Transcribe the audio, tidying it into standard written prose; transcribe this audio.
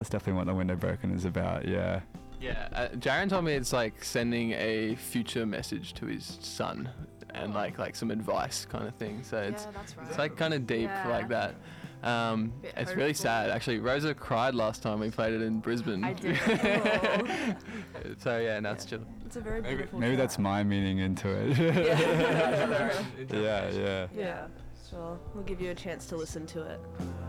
That's definitely what The Window Broken is about, yeah. Yeah, Jaren told me it's like sending a future message to his son and like some advice kind of thing. So it's that's right. it's like kind of deep like that. It's really sad actually. Rosa cried last time we played it in Brisbane. I did. So yeah, and that's chill. It's a very beautiful Maybe track. that's my meaning into it. Yeah. Yeah. Yeah. So we'll give you a chance to listen to it.